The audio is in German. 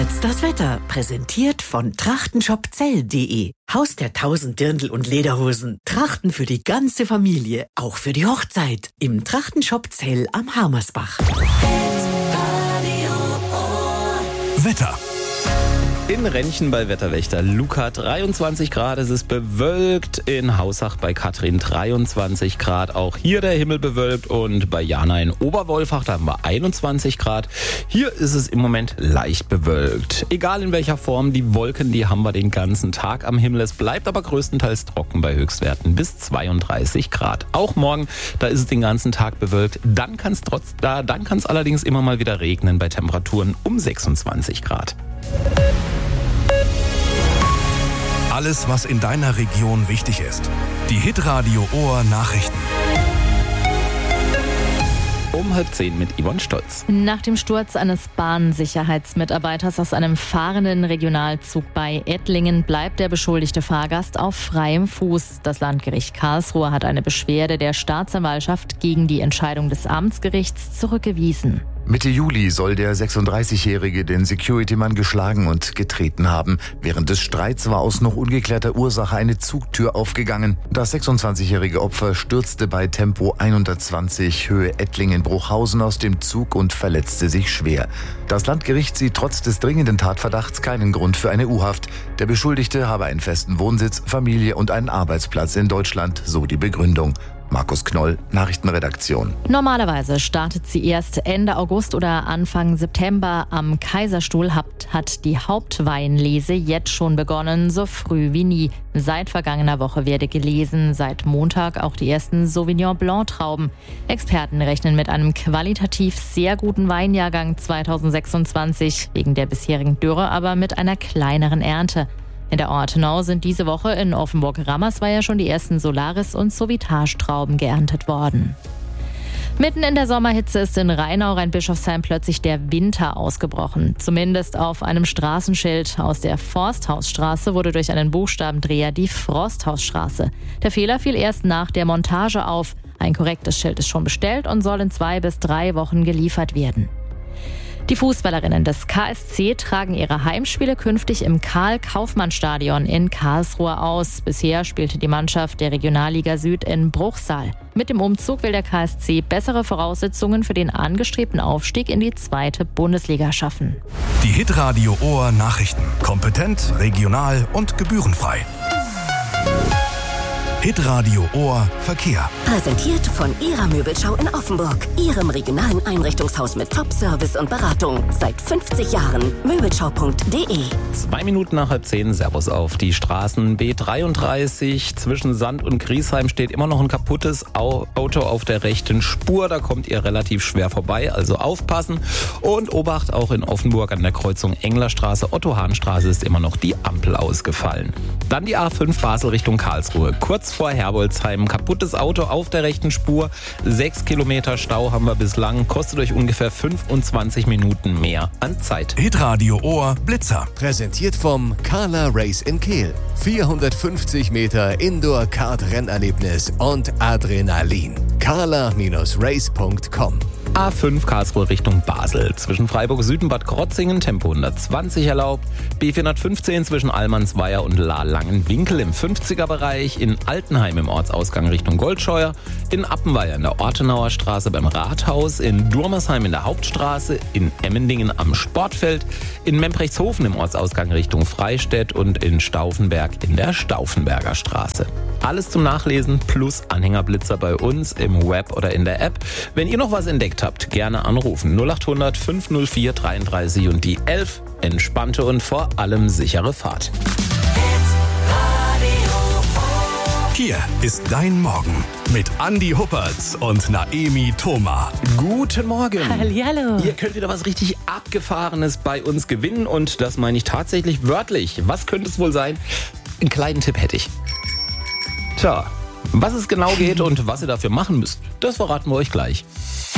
jetzt das Wetter, präsentiert von trachtenshopzell.de. Haus der 1000 Dirndl und Lederhosen. Trachten für die ganze Familie, auch für die Hochzeit. Im Trachtenshop Zell am Harmersbach. Wetter. In Rentchen bei Wetterwächter Luca 23 Grad, es ist bewölkt. In Hausach bei Katrin 23 Grad, auch hier der Himmel bewölkt. Und bei Jana in Oberwolfach, da haben wir 21 Grad. Hier ist es im Moment leicht bewölkt. Egal in welcher Form, die Wolken, die haben wir den ganzen Tag am Himmel. Es bleibt aber größtenteils trocken bei Höchstwerten bis 32 Grad. Auch morgen, da ist es den ganzen Tag bewölkt. Dann kann es allerdings immer mal wieder regnen bei Temperaturen um 26 Grad. Alles, was in deiner Region wichtig ist. Die Hitradio Ohr Nachrichten. Um 9:30 mit Yvonne Stolz. Nach dem Sturz eines Bahnsicherheitsmitarbeiters aus einem fahrenden Regionalzug bei Ettlingen bleibt der beschuldigte Fahrgast auf freiem Fuß. Das Landgericht Karlsruhe hat eine Beschwerde der Staatsanwaltschaft gegen die Entscheidung des Amtsgerichts zurückgewiesen. Mitte Juli soll der 36-Jährige den Security-Mann geschlagen und getreten haben. Während des Streits war aus noch ungeklärter Ursache eine Zugtür aufgegangen. Das 26-jährige Opfer stürzte bei Tempo 120 Höhe Ettlingen-Bruchhausen aus dem Zug und verletzte sich schwer. Das Landgericht sieht trotz des dringenden Tatverdachts keinen Grund für eine U-Haft. Der Beschuldigte habe einen festen Wohnsitz, Familie und einen Arbeitsplatz in Deutschland, so die Begründung. Markus Knoll, Nachrichtenredaktion. Normalerweise startet sie erst Ende August oder Anfang September. Am Kaiserstuhl hat die Hauptweinlese jetzt schon begonnen, so früh wie nie. Seit vergangener Woche werde gelesen, seit Montag auch die ersten Sauvignon Blanc Trauben. Experten rechnen mit einem qualitativ sehr guten Weinjahrgang 2026, wegen der bisherigen Dürre aber mit einer kleineren Ernte. In der Ortenau sind diese Woche in Offenburg-Rammersweier schon die ersten Solaris- und Sauvitage-Trauben geerntet worden. Mitten in der Sommerhitze ist in Rheinau-Rheinbischofsheim plötzlich der Winter ausgebrochen. Zumindest auf einem Straßenschild. Aus der Forsthausstraße wurde durch einen Buchstabendreher die Frosthausstraße. Der Fehler fiel erst nach der Montage auf. Ein korrektes Schild ist schon bestellt und soll in 2 bis 3 Wochen geliefert werden. Die Fußballerinnen des KSC tragen ihre Heimspiele künftig im Karl-Kaufmann-Stadion in Karlsruhe aus. Bisher spielte die Mannschaft der Regionalliga Süd in Bruchsal. Mit dem Umzug will der KSC bessere Voraussetzungen für den angestrebten Aufstieg in die 2. Bundesliga schaffen. Die Hitradio Ohr Nachrichten. Kompetent, regional und gebührenfrei. Hitradio Ohr Verkehr. Präsentiert von Ihrer Möbelschau in Offenburg. Ihrem regionalen Einrichtungshaus mit Top-Service und Beratung. Seit 50 Jahren. Möbelschau.de. 2 Minuten nach 9:30, Servus auf die Straßen. B33 zwischen Sand und Griesheim steht immer noch ein kaputtes Auto auf der rechten Spur. Da kommt ihr relativ schwer vorbei, also aufpassen. Und Obacht, auch in Offenburg an der Kreuzung Englerstraße, Otto-Hahn-Straße ist immer noch die Ampel ausgefallen. Dann die A5 Basel Richtung Karlsruhe. Kurz vor Herbolzheim. Kaputtes Auto auf der rechten Spur. 6 Kilometer Stau haben wir bislang. Kostet euch ungefähr 25 Minuten mehr an Zeit. Hitradio Ohr Blitzer. Präsentiert vom Carla Race in Kehl. 450 Meter Indoor-Kart-Rennerlebnis und Adrenalin. carla-race.com. A5 Karlsruhe Richtung Basel. Zwischen Freiburg Süd und Bad Krotzingen Tempo 120 erlaubt. B415 zwischen Allmannsweier und La-Langenwinkel im 50er-Bereich. In Altenheim im Ortsausgang Richtung Goldscheuer. In Appenweier in der Ortenauer Straße beim Rathaus. In Durmersheim in der Hauptstraße. In Emmendingen am Sportfeld. In Memprechtshofen im Ortsausgang Richtung Freistädt. Und in Stauffenberg in der Stauffenberger Straße. Alles zum Nachlesen plus Anhängerblitzer bei uns im Web oder in der App. Wenn ihr noch was entdeckt habt, gerne anrufen. 0800 504 33 und die 11. Entspannte und vor allem sichere Fahrt. Hier ist dein Morgen mit Andi Huppertz und Naemi Thoma. Guten Morgen. Hallihallo. Ihr könnt wieder was richtig Abgefahrenes bei uns gewinnen und das meine ich tatsächlich wörtlich. Was könnte es wohl sein? Einen kleinen Tipp hätte ich. Tja, was es genau geht und was ihr dafür machen müsst, das verraten wir euch gleich.